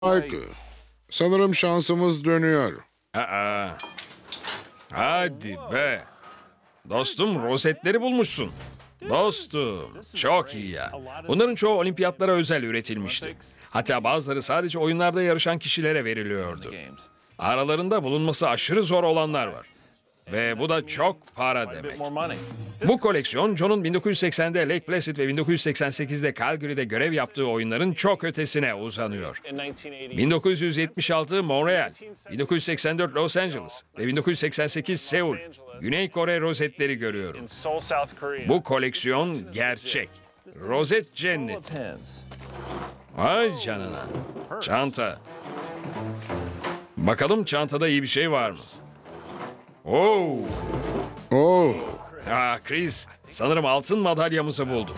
Mike, sanırım şansımız dönüyor. Aa, hadi be. Dostum, rozetleri bulmuşsun. Dostum, çok iyi ya. Bunların çoğu olimpiyatlara özel üretilmişti. Hatta bazıları sadece oyunlarda yarışan kişilere veriliyordu. Aralarında bulunması aşırı zor olanlar var. Ve bu da çok para demek. Bu koleksiyon, John'un 1980'de Lake Placid ve 1988'de Calgary'de görev yaptığı oyunların çok ötesine uzanıyor. 1976 Montreal, 1984 Los Angeles ve 1988 Seul, Güney Kore rozetleri görüyorum. Bu koleksiyon gerçek. Rozet cenneti. Vay canına. Çanta. Bakalım çantada iyi bir şey var mı? Oo. Oh, Chris, sanırım altın madalyamızı bulduk.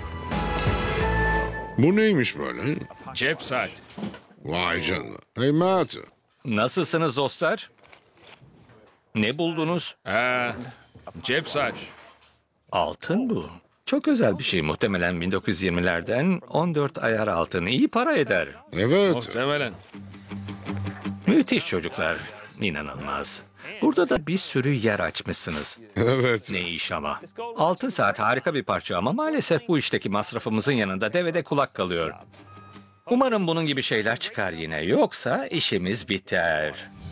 bu neymiş böyle? Cep saati. Vay canına. Hey Matt, Nasılsınız dostlar? Ne buldunuz? Cep saati. Altın bu. Çok özel bir şey. Muhtemelen 1920'lerden 14 ayar altın. İyi para eder. evet. Muhtemelen. Müthiş çocuklar. İnanılmaz. Burada da bir sürü yer açmışsınız. Evet. Ne iş ama. Altın saat harika bir parça ama maalesef bu işteki masrafımızın yanında devede kulak kalıyor. Umarım bunun gibi şeyler çıkar yine. Yoksa işimiz biter.